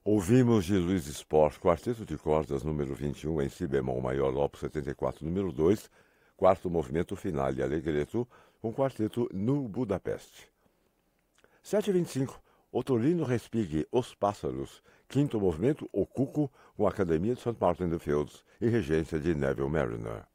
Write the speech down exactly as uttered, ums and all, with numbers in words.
Ouvimos de Luiz Sport, quarteto de cordas número vinte e um em si bemol maior, opus setenta e quatro, número dois, quarto movimento final e Allegretto, com quarteto no Budapeste. sete e vinte e cinco, Ottolino Respighi, Os Pássaros, quinto movimento, O Cuco, com a Academia de Saint Martin in the Fields e regência de Neville Marriner.